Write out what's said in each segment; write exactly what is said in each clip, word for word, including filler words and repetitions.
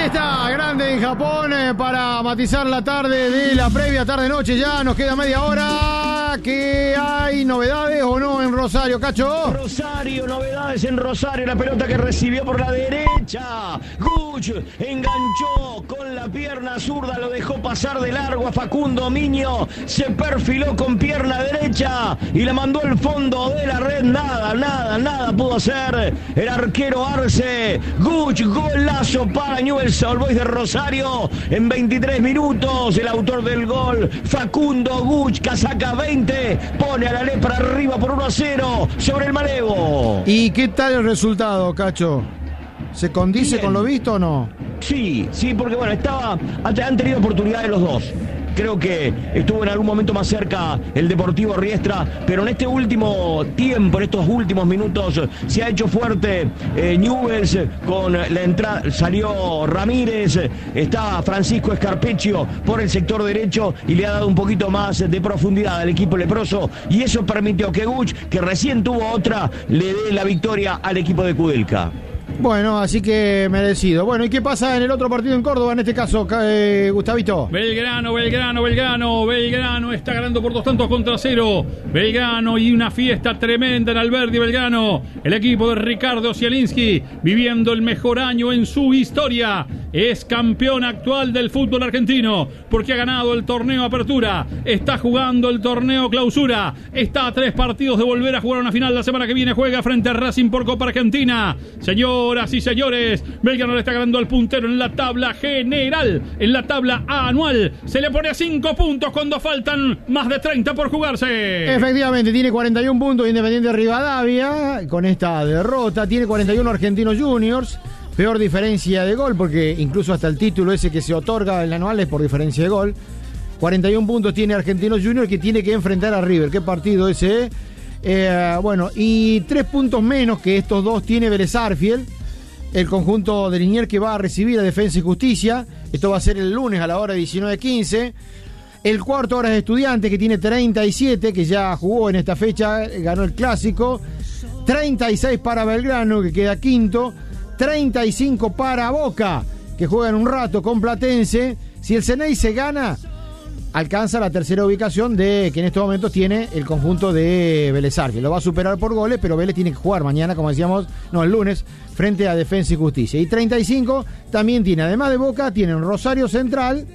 Ahí está, grande en Japón eh, para matizar la tarde de la previa, tarde-noche ya, nos queda media hora. ¿Qué hay novedades o no en Rosario, Cacho? Rosario, novedades en Rosario, la pelota que recibió por la derecha. Guch enganchó con la pierna zurda, lo dejó pasar de largo a Facundo Miño, se perfiló con pierna derecha y la mandó al fondo de la red. Nada, nada, nada pudo hacer el arquero Arce. Guch, golazo para Newell's Old Boys de Rosario en veintitrés minutos. El autor del gol, Facundo Guch, casaca veinte, pone a la lepra arriba por uno a cero sobre el Malevo. ¿Y qué tal el resultado, Cacho? ¿Se condice Bien. con lo visto o no? Sí, sí, porque bueno, estaba, han tenido oportunidades los dos. Creo que estuvo en algún momento más cerca el Deportivo Riestra, pero en este último tiempo, en estos últimos minutos, se ha hecho fuerte eh, Newell's con la entrada. Salió Ramírez, está Francisco Escarpecchio por el sector derecho y le ha dado un poquito más de profundidad al equipo leproso, y eso permitió que Guch, que recién tuvo otra, le dé la victoria al equipo de Kudelka. Bueno, así que merecido. Bueno, ¿y qué pasa en el otro partido en Córdoba? En este caso, eh, Gustavito. Belgrano, Belgrano, Belgrano, Belgrano está ganando por dos tantos contra cero. Belgrano y una fiesta tremenda en Alberdi, Belgrano. El equipo de Ricardo Zielinski viviendo el mejor año en su historia. Es campeón actual del fútbol argentino porque ha ganado el torneo Apertura. Está jugando el torneo Clausura. Está a tres partidos de volver a jugar una final. La semana que viene juega frente a Racing por Copa Argentina. Señor. Señoras y señores, Belgrano le está ganando al puntero en la tabla general, en la tabla anual. Se le pone a cinco puntos cuando faltan más de treinta por jugarse. Efectivamente, tiene cuarenta y un puntos Independiente Rivadavia con esta derrota. Tiene cuarenta y uno Argentinos Juniors. Peor diferencia de gol, porque incluso hasta el título ese que se otorga en el anual es por diferencia de gol. cuarenta y un puntos tiene Argentinos Juniors, que tiene que enfrentar a River. ¿Qué partido ese, eh? Eh, bueno, y tres puntos menos que estos dos tiene Vélez Sarsfield, el conjunto de Liniers, que va a recibir a Defensa y Justicia. Esto va a ser el lunes a la hora diecinueve quince. El cuarto hora es Estudiantes, que tiene treinta y siete, que ya jugó en esta fecha, ganó el clásico. treinta y seis para Belgrano, que queda quinto. treinta y cinco para Boca, que juega en un rato con Platense. Si el Ceney se gana, alcanza la tercera ubicación de que en estos momentos tiene el conjunto de Vélez Sarsfield. Lo va a superar por goles, pero Vélez tiene que jugar mañana, como decíamos, no, el lunes, frente a Defensa y Justicia. Y treinta y cinco también tiene, además de Boca, tienen Rosario Central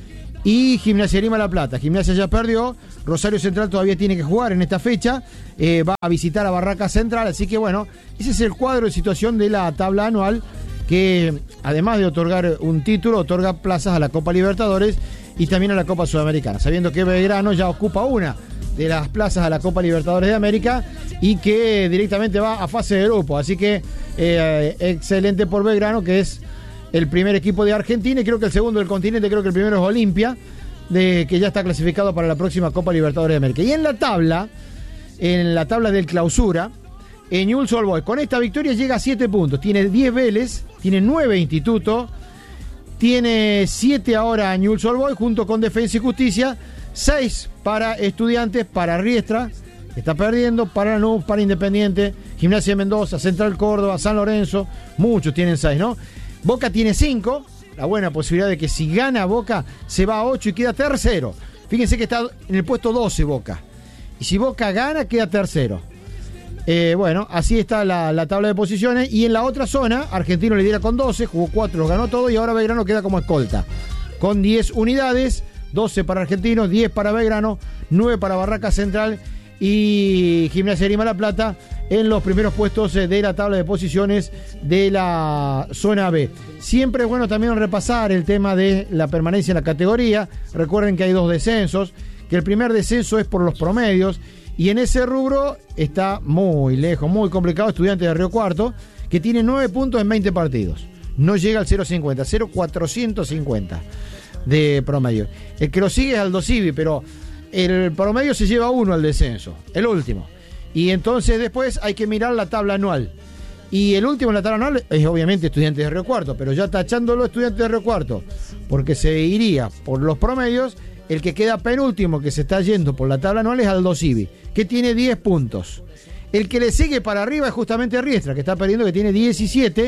y Gimnasia de Grima La Plata. Gimnasia ya perdió, Rosario Central todavía tiene que jugar en esta fecha, eh, va a visitar a Barraca Central, así que bueno, ese es el cuadro de situación de la tabla anual, que además de otorgar un título, otorga plazas a la Copa Libertadores y también a la Copa Sudamericana, sabiendo que Belgrano ya ocupa una de las plazas a la Copa Libertadores de América y que directamente va a fase de grupo. Así que eh, excelente por Belgrano, que es el primer equipo de Argentina, y creo que el segundo del continente. Creo que el primero es Olimpia, de, que ya está clasificado para la próxima Copa Libertadores de América. Y en la tabla, en la tabla del Clausura, en Newell's Old Boys, con esta victoria llega a siete puntos. Tiene diez Vélez, tiene nueve Instituto, tiene siete ahora Newell's Old Boys junto con Defensa y Justicia, seis para Estudiantes, para Riestra, que está perdiendo, para Lanús, para Independiente, Gimnasia de Mendoza, Central Córdoba, San Lorenzo, muchos tienen seis, ¿no? Boca tiene cinco, la buena posibilidad de que si gana Boca se va a ocho y queda tercero. Fíjense que está en el puesto doce Boca, y si Boca gana queda tercero. Eh, bueno, así está la, la tabla de posiciones. Y en la otra zona, Argentino lidera con doce, jugó cuatro, los ganó todo, y ahora Belgrano queda como escolta con diez unidades, doce para Argentinos, diez para Belgrano, nueve para Barraca Central y Gimnasia de Grima La Plata en los primeros puestos de la tabla de posiciones de la zona B. Siempre es bueno también repasar el tema de la permanencia en la categoría. Recuerden que hay dos descensos, que el primer descenso es por los promedios, y en ese rubro está muy lejos, muy complicado Estudiantes de Río Cuarto, que tiene nueve puntos en veinte partidos. No llega al cero cincuenta, cero cuatrocientos cincuenta de promedio. El que lo sigue es Aldo Civi, pero el promedio se lleva uno al descenso, el último. Y entonces después hay que mirar la tabla anual. Y el último en la tabla anual es obviamente Estudiantes de Río Cuarto, pero ya tachándolo Estudiantes de Río Cuarto, porque se iría por los promedios. El que queda penúltimo, que se está yendo por la tabla anual, es Aldo Civi, que tiene diez puntos. El que le sigue para arriba es justamente Riestra, que está perdiendo, que tiene diecisiete.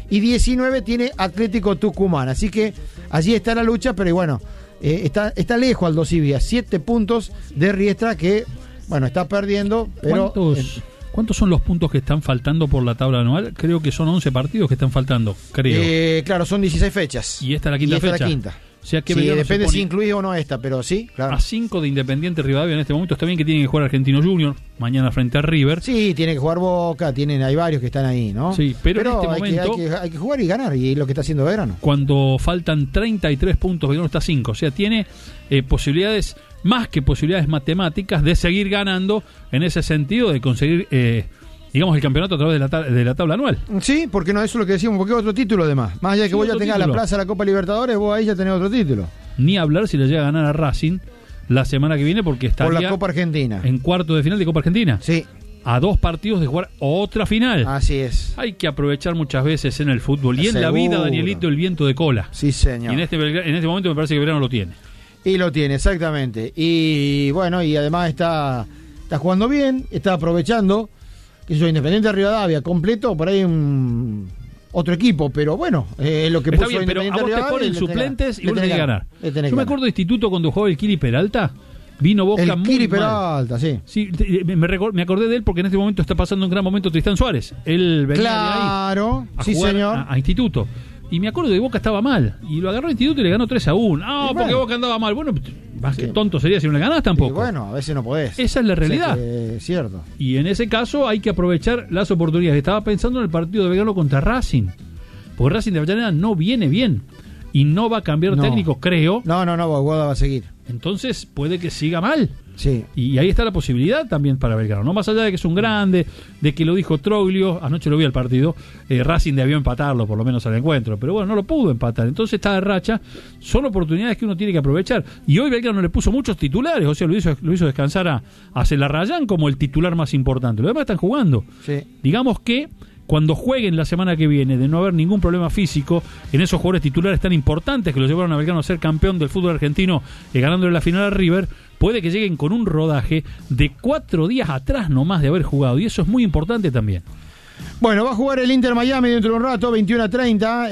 y diecinueve tiene Atlético Tucumán. Así que allí está la lucha, pero bueno, eh, está, está lejos Aldo Civi, a siete puntos de Riestra, que bueno, está perdiendo, pero... ¿Cuántos, eh, ¿Cuántos son los puntos que están faltando por la tabla anual? Creo que son once partidos que están faltando, creo. Eh, claro, son dieciséis fechas. Y esta es la quinta y esta fecha. Es la quinta. O sea que sí, Belgrano depende se pone si incluye o no esta, pero sí, claro. A cinco de Independiente Rivadavia en este momento. Está bien que tienen que jugar Argentino Junior mañana frente a River. Sí, tiene que jugar Boca, tienen, hay varios que están ahí, ¿no? Sí, pero, pero en este hay, momento, que, hay, que, hay que jugar y ganar, y es lo que está haciendo Belgrano. Cuando faltan treinta y tres puntos, Belgrano está a cinco. O sea, tiene eh, posibilidades, más que posibilidades matemáticas, de seguir ganando en ese sentido, de conseguir... Eh, digamos, el campeonato a través de la, tab- de la tabla anual. Sí, porque no, eso es lo que decíamos, porque otro título además. Más allá de que Sí, vos ya otro tengas la título. plaza de la Copa Libertadores, vos ahí ya tenés otro título. Ni hablar si le llega a ganar a Racing la semana que viene, porque estaría Por la Copa Argentina. en cuarto de final de Copa Argentina. Sí, A dos partidos de jugar otra final. así es. Hay que aprovechar muchas veces en el fútbol. Y en la vida, Seguro. Danielito, el viento de cola. Sí, señor. Y en este, Belgra- en este momento me parece que Belgrano lo tiene. Y lo tiene, exactamente. Y bueno, y además está, está jugando bien, está aprovechando. Que yo, Independiente de Rivadavia, completo, por ahí un otro equipo, pero bueno, eh, lo que Está puso bien, pero a Independiente vos te Rivadavia, ponen le tenés suplentes que- y vos le tenés que tenés ganar. le tenés Yo que me ganar. acuerdo de Instituto cuando jugaba el Kili Peralta. Vino Boca El muy Kili mal. Peralta, sí. Sí, te- me, me recor- me acordé de él porque en este momento está pasando un gran momento Tristán Suárez. Él venía Claro, de ahí a sí, jugar señor. a, a Instituto. Y me acuerdo de Boca estaba mal. Y lo agarró a Instituto y le ganó tres a uno. No, Y porque bueno. Boca andaba mal. Bueno, más Sí. que tonto sería si no le ganás tampoco. Y bueno, a veces no podés. Esa es la realidad. O sea que, cierto. Y en ese caso hay que aprovechar las oportunidades. Estaba pensando en el partido de Belgrano contra Racing. Porque Racing de Avellaneda no viene bien. Y no va a cambiar No. técnico, creo. No, no, no, Boguada va a seguir. Entonces puede que siga mal. Sí. Y ahí está la posibilidad también para Belgrano. No más allá de que es un grande, de que lo dijo Troglio, anoche lo vi al partido, eh, Racing debió empatarlo por lo menos al encuentro, pero bueno, no lo pudo empatar. Entonces está de racha, son oportunidades que uno tiene que aprovechar. Y hoy Belgrano le puso muchos titulares, o sea, lo hizo, lo hizo descansar a, a Celarrayán como el titular más importante. Los demás están jugando. Sí. Digamos que cuando jueguen la semana que viene, de no haber ningún problema físico en esos jugadores titulares tan importantes que lo llevaron a Belgrano a ser campeón del fútbol argentino, eh, ganándole la final a River, puede que lleguen con un rodaje de cuatro días atrás nomás de haber jugado, y eso es muy importante también. Bueno, va a jugar el Inter Miami dentro de un rato, veintiuno a treinta.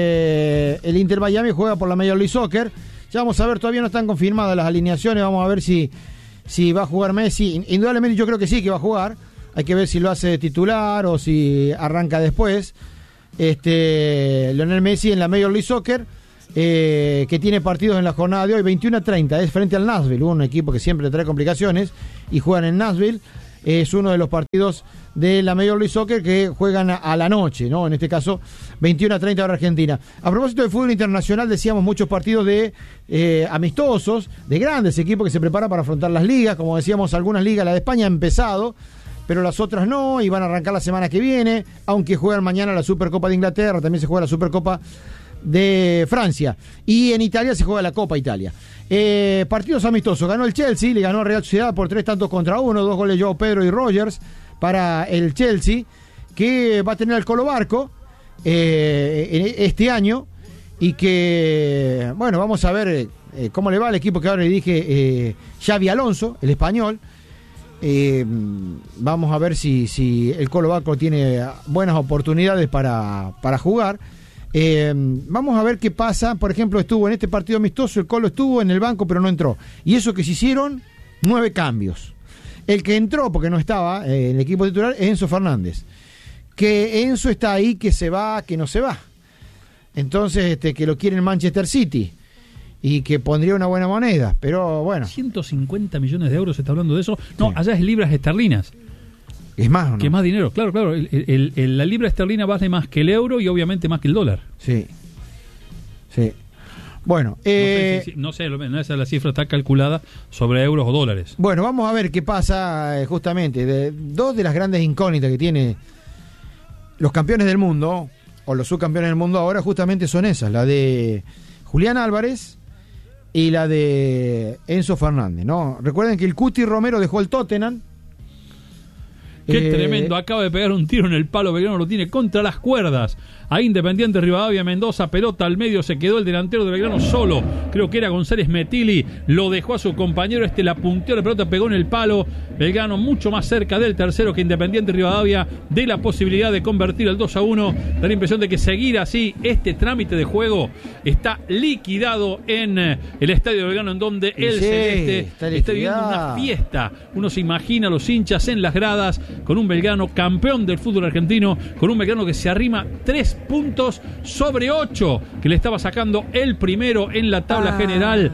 Eh, el Inter Miami juega por la Major League Soccer. Ya vamos a ver, todavía no están confirmadas las alineaciones. Vamos a ver si, si va a jugar Messi. Indudablemente yo creo que sí que va a jugar. Hay que ver si lo hace titular o si arranca después. Este, Lionel Messi en la Major League Soccer, eh, que tiene partidos en la jornada de hoy, veintiuno a treinta. Es frente al Nashville, un equipo que siempre trae complicaciones, y juegan en Nashville. Es uno de los partidos de la Major League Soccer que juegan a, a la noche, ¿no? En este caso, veintiuno a treinta hora Argentina. A propósito de fútbol internacional, decíamos muchos partidos de eh, amistosos, de grandes equipos que se preparan para afrontar las ligas. Como decíamos, algunas ligas, la de España ha empezado, pero las otras no, y van a arrancar la semana que viene, aunque juegan mañana la Supercopa de Inglaterra, también se juega la Supercopa de Francia, y en Italia se juega la Copa Italia. Eh, partidos amistosos, ganó el Chelsea, le ganó a Real Sociedad por tres tantos contra uno, dos goles de Joao Pedro y Rogers para el Chelsea, que va a tener al Colo Barco eh, este año, y que, bueno, vamos a ver eh, cómo le va al equipo que ahora le dije eh, Xavi Alonso, el español. Eh, vamos a ver si, si el Colo Barco tiene buenas oportunidades para, para jugar. Eh, vamos a ver qué pasa. Por ejemplo, estuvo en este partido amistoso, el Colo estuvo en el banco pero no entró, y eso que se hicieron nueve cambios. El que entró porque no estaba eh, en el equipo titular es Enzo Fernández, que Enzo está ahí, que se va, que no se va. Entonces este, que lo quiere en Manchester City y que pondría una buena moneda, pero bueno, ciento cincuenta millones de euros, se está hablando de eso. No, Sí. allá es libras esterlinas. es más, ¿o no? Que más dinero, claro, claro. El, el- el- la libra esterlina vale más que el euro y obviamente más que el dólar. Sí, sí. Bueno, eh, no sé, si- no sé, lo- no, esa la cifra está calculada sobre euros o dólares. bueno, vamos a ver qué pasa eh, justamente. De, dos de las grandes incógnitas que tiene los campeones del mundo, o los subcampeones del mundo ahora, justamente son esas, la de Julián Álvarez y la de Enzo Fernández, ¿no? Recuerden que el Cuti Romero dejó el Tottenham. Qué Eh, tremendo, acaba de pegar un tiro en el palo, Belgrano lo tiene contra las cuerdas. A Independiente Rivadavia, Mendoza, pelota al medio, se quedó el delantero de Belgrano solo. Creo que era González Metili, lo dejó a su compañero, este la punteó, la pelota pegó en el palo. Belgrano mucho más cerca del tercero que Independiente Rivadavia, de la posibilidad de convertir el dos a uno. Da la impresión de que seguir así, este trámite de juego está liquidado en eh, el estadio de Belgrano, en donde el Sí, Celeste está está viviendo liquidado. una fiesta. Uno se imagina a los hinchas en las gradas, con un Belgrano campeón del fútbol argentino, con un Belgrano que se arrima tres puntos sobre ocho, que le estaba sacando el primero en la tabla Ah. general.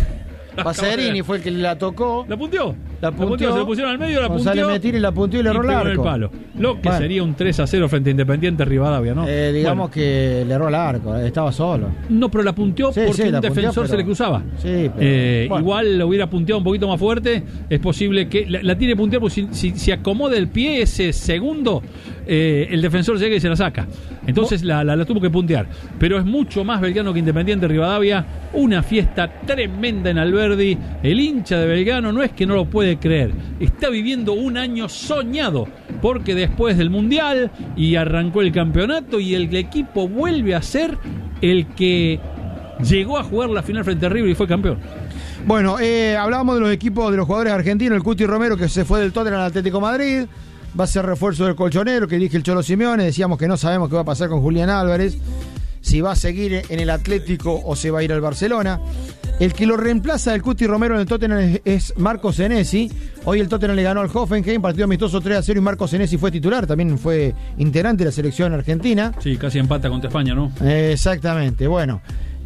Pacerini fue el que la tocó. ¿La punteó? La punteó. Se la pusieron al medio, la González punteó. Metili la punteó y le erró el pegó en arco. palo. Lo que Bueno. sería un tres a cero frente a Independiente Rivadavia, ¿no? Eh, digamos Bueno, que le erró el arco, eh, estaba solo. no, pero la punteó Sí, porque sí, un la punteó, defensor pero- se le cruzaba. Sí, pero- Eh, bueno. Igual lo hubiera punteado un poquito más fuerte. Es posible que la, la tiene punteada, porque si, si, si acomoda el pie ese segundo, eh, el defensor llega y se la saca. Entonces la, la, la tuvo que puntear. Pero es mucho más Belgrano que Independiente Rivadavia. Una fiesta tremenda en Alberdi. El hincha de Belgrano no es que no lo puede creer. Está viviendo un año soñado. Porque después del Mundial y arrancó el campeonato y el equipo vuelve a ser el que llegó a jugar la final frente a River y fue campeón. Bueno, eh, hablábamos de los equipos de los jugadores argentinos. El Cuti Romero, que se fue del Tottenham al Atlético de Madrid, va a ser refuerzo del colchonero, que dirige el Cholo Simeone. Decíamos que no sabemos qué va a pasar con Julián Álvarez, si va a seguir en el Atlético o se va a ir al Barcelona. El que lo reemplaza del Cuti Romero en el Tottenham es, es Marco Senesi. Hoy el Tottenham le ganó al Hoffenheim, partido amistoso tres a cero, y Marco Senesi fue titular, también fue integrante de la selección argentina. Sí, casi empata contra España, ¿no? Eh, exactamente, bueno.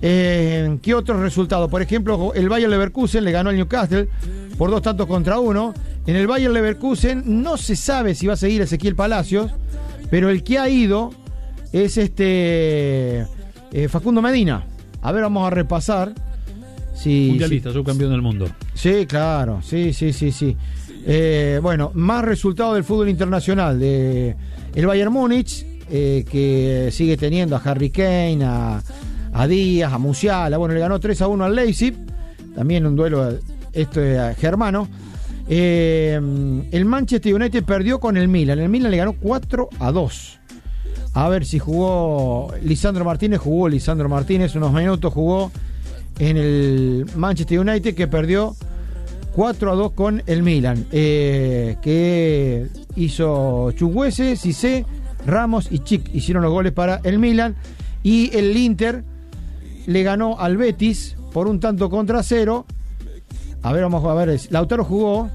Eh, ¿Qué otros resultados? Por ejemplo, el Bayer Leverkusen le ganó al Newcastle por dos tantos contra uno. En el Bayer Leverkusen no se sabe si va a seguir Ezequiel Palacios, pero el que ha ido es este eh, Facundo Medina. A ver, vamos a repasar. Si, Mundialista, subcampeón del mundo. Sí, claro, sí, sí, sí, sí. Eh, bueno, más resultados del fútbol internacional. De el Bayern Múnich, eh, que sigue teniendo a Harry Kane, a, a Díaz, a Musiala. Bueno, le ganó tres a uno al Leipzig. También un duelo esto es germano. Eh, el Manchester United perdió con el Milan. El Milan le ganó cuatro a dos. A ver si jugó Lisandro Martínez. Jugó Lisandro Martínez unos minutos, jugó en el Manchester United, que perdió cuatro a dos con el Milan, eh, que hizo Chukwueze, Cissé, Ramos y Chic hicieron los goles para el Milan. Y el Inter le ganó al Betis por un tanto contra cero. A ver, vamos a ver, Lautaro jugó,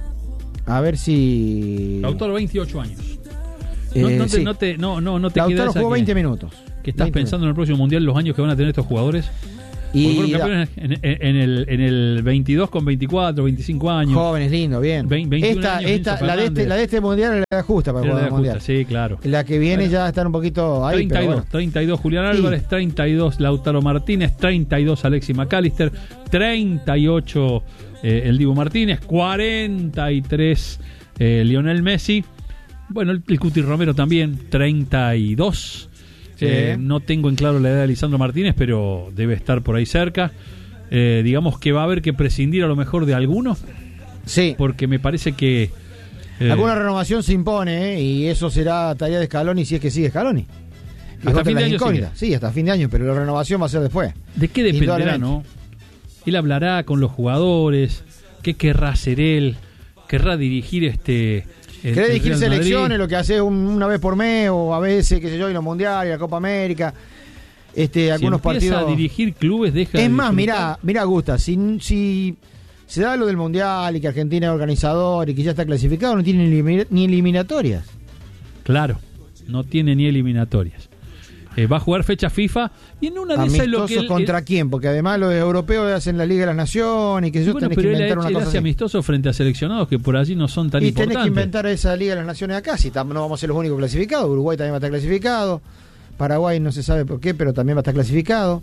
a ver si Lautaro, veintiocho años. No, eh, no, te, sí. no, te, no, no, no te queda Lautaro esa jugó que- veinte minutos. que estás veinte pensando en el próximo mundial, los años que van a tener estos jugadores. Y Porque fueron campeones en, en- en el, en el veintidós con veinticuatro, veinticinco años. jóvenes, lindo, bien. Vein- veintiún esta, años, esta, Enzo la, de este, Fernández. la de este mundial es la justa para Era jugar de el mundial. justa, sí, claro. La que viene Bueno. ya están un poquito ahí. treinta y dos, pero bueno. treinta y dos Julián Sí. Álvarez, treinta y dos Lautaro Martínez, treinta y dos Alexis McAllister, treinta y ocho eh, el Dibu Martínez, cuarenta y tres eh, Lionel Messi. Bueno, el, el Cuti Romero también, treinta y dos. Sí. Eh, no tengo en claro la edad de Lisandro Martínez, pero debe estar por ahí cerca. Eh, digamos que va a haber que prescindir a lo mejor de alguno, Sí. porque me parece que eh, Alguna renovación se impone, ¿eh? Y eso será tarea de Scaloni si es que sigue Scaloni. Y Hasta otra fin de las año incógnitas. Sí, hasta fin de año, pero la renovación va a ser después. ¿de qué dependerá, Indudablemente. no? Él hablará con los jugadores, ¿qué querrá hacer él? ¿Querrá dirigir este el- Querés el dirigir Real Madrid? selecciones, lo que hace un- una vez por mes, o a veces, qué sé yo, y los mundiales, la Copa América, este, Si algunos empieza partidos. a dirigir clubes, deja de Es más, disfrutar. mirá, mirá, Gusta, si, si se da lo del mundial y que Argentina es organizador y que ya está clasificado, no tiene ni elimi- ni eliminatorias. Claro, no tiene ni eliminatorias. Eh, va a jugar fecha FIFA y en una de esas lo ¿Amistosos que él, contra él- quién? Porque además los europeos hacen la Liga de las Naciones y que yo bueno, tenés pero que él, inventar ha- una él cosa hace así. amistosos frente a seleccionados que por allí no son tan Y tenés importantes. que inventar esa Liga de las Naciones acá, si tam- no vamos a ser los únicos clasificados. Uruguay también va a estar clasificado, Paraguay no se sabe por qué, pero también va a estar clasificado.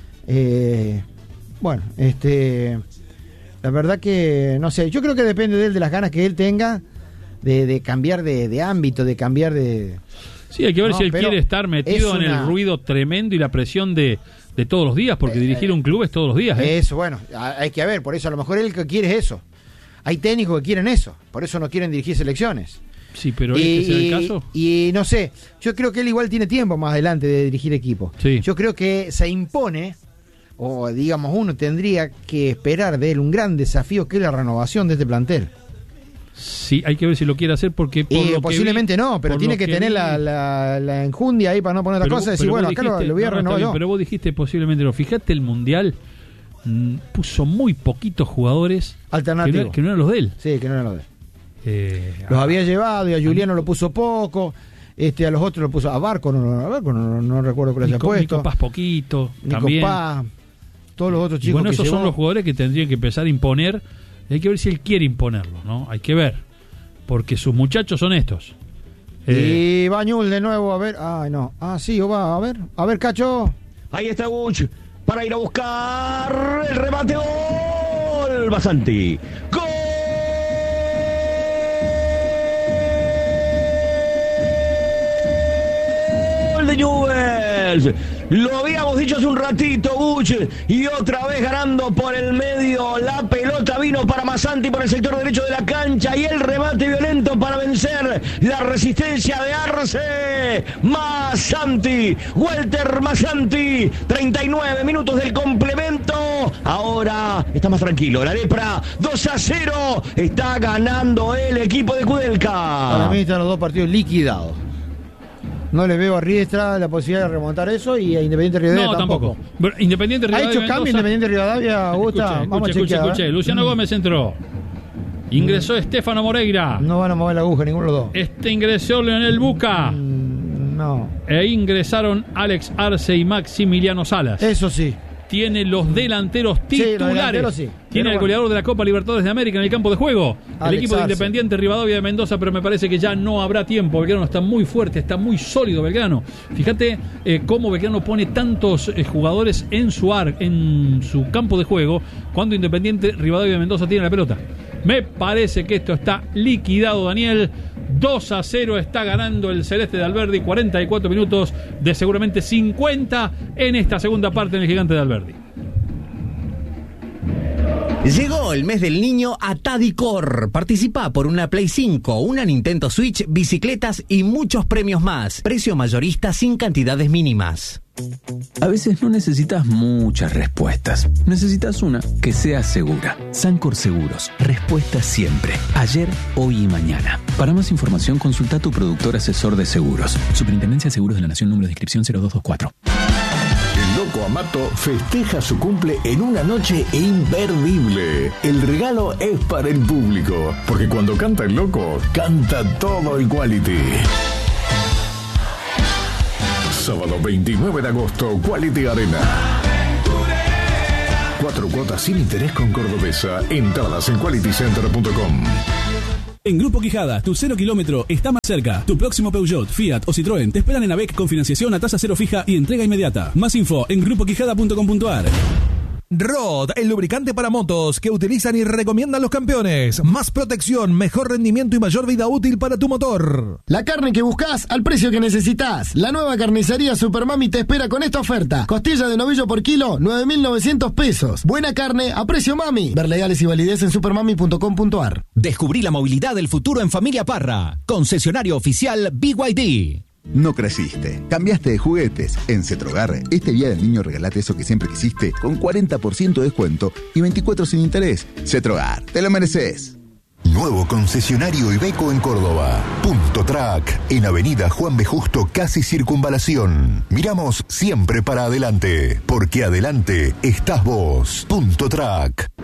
Eh, bueno, este la verdad que no sé, yo creo que depende de él, de las ganas que él tenga de, de cambiar de, de ámbito, de cambiar de... Sí, hay que ver No, si él pero quiere estar metido es en una- el ruido tremendo y la presión de, de todos los días, porque Eh, dirigir un club es todos los días. ¿eh? Eso, bueno, a- hay que ver, por eso a lo mejor él que quiere es eso. Hay técnicos que quieren eso, por eso no quieren dirigir selecciones. Sí, pero y, ¿este será el caso? Y no sé, yo creo que él igual tiene tiempo más adelante de dirigir equipos. Sí. Yo creo que se impone, o digamos uno tendría que esperar de él un gran desafío que es la renovación de este plantel. Sí, hay que ver si lo quiere hacer porque... Por y lo posiblemente que vi, no, pero tiene que, que tener vi, la, la, la enjundia ahí para no poner otra cosa y decir, bueno, acá dijiste, lo, lo voy a no, renovar bien, yo. Pero vos dijiste posiblemente no. Fíjate, el Mundial mmm, puso muy poquitos jugadores alternativos que no, que no eran los de él. Sí, que no eran los de él. Eh, los ah, había llevado y a Juliano lo puso poco, este a los otros lo puso, a Barco no, a Barco no, no, no recuerdo que lo haya Nico, puesto. Nico Paz poquito, Nico también. Paz, todos los otros chicos. Y bueno, que esos llevó. son los jugadores que tendrían que empezar a imponer. Hay que ver si él quiere imponerlo, ¿no? Hay que ver. Porque sus muchachos son estos. Eh, y Bañul de nuevo, a ver. Ay, no. Ah, sí, va, a ver. A ver, Cacho. Ahí está Guch para ir a buscar el remate. Gol. Basanti. Gol de Newell's. Lo habíamos dicho hace un ratito, Guch, y otra vez ganando por el medio. La pelota vino para Massanti por el sector derecho de la cancha y el remate violento para vencer la resistencia de Arce. Massanti, Walter Massanti, treinta y nueve minutos del complemento. Ahora está más tranquilo. La Lepra, dos a cero. Está ganando el equipo de Kudelka. Para mí están los dos partidos liquidados. No le veo a Riestra la posibilidad de remontar eso y a Independiente Rivadavia no, tampoco. tampoco. Pero Independiente Rivadavia. ¿Ha hecho cambio Independiente Rivadavia, Augusta? Escuché, Vamos escuché, a chequear. escuché, escuché. Luciano Gómez entró. Ingresó Estefano Moreira. No van a mover la aguja ninguno de los dos. Este ingresó Leonel Buca. Mm, no. E ingresaron Alex Arce y Maximiliano Salas. Eso sí. Tiene los delanteros titulares. Sí, los delanteros sí. Tiene Pero el goleador bueno. de la Copa Libertadores de América en el campo de juego. Alex el equipo de Arce. Independiente Rivadavia de Mendoza, pero me parece que ya no habrá tiempo. Belgrano está muy fuerte, está muy sólido Belgrano. Fíjate eh, cómo Belgrano pone tantos eh, jugadores en su ar, en su campo de juego, cuando Independiente Rivadavia de Mendoza tiene la pelota. Me parece que esto está liquidado, Daniel. dos a cero está ganando el Celeste de Alberdi. cuarenta y cuatro minutos de seguramente cincuenta en esta segunda parte en el Gigante de Alberdi. Llegó el mes del niño a Tadicor. Participa por una Play cinco, una Nintendo Switch, bicicletas y muchos premios más. Precio mayorista sin cantidades mínimas. A veces no necesitas muchas respuestas. Necesitas una que sea segura. Sancor Seguros. Respuesta siempre. Ayer, hoy y mañana. Para más información, consulta a tu productor asesor de seguros. Superintendencia de Seguros de la Nación, número de inscripción cero dos dos cuatro. El Loco Amato festeja su cumple en una noche imperdible. El regalo es para el público, porque cuando canta el Loco, canta todo el Quality. Sábado veintinueve de agosto, Quality Arena. Cuatro cuotas sin interés con Cordobesa. Entradas en quality center punto com. En Grupo Quijada, tu cero kilómetro está más cerca. Tu próximo Peugeot, Fiat o Citroën te esperan en AVEC con financiación a tasa cero fija y entrega inmediata. Más info en grupo quijada punto com punto a r. Rod, el lubricante para motos que utilizan y recomiendan los campeones. Más protección, mejor rendimiento y mayor vida útil para tu motor. La carne que buscas al precio que necesitas. La nueva carnicería Supermami te espera con esta oferta. Costilla de novillo por kilo, nueve mil novecientos pesos. Buena carne a precio mami. Ver legales y validez en supermami punto com punto a r. Descubrí la movilidad del futuro en Familia Parra. Concesionario oficial B Y D. No creciste, cambiaste de juguetes. En Cetrogar, este día del niño regalate eso que siempre quisiste con cuarenta por ciento de descuento y veinticuatro sin interés. Cetrogar, te lo mereces. Nuevo concesionario Iveco en Córdoba. Punto Track, en Avenida Juan B. Justo, casi Circunvalación. Miramos siempre para adelante, porque adelante estás vos. Punto Track.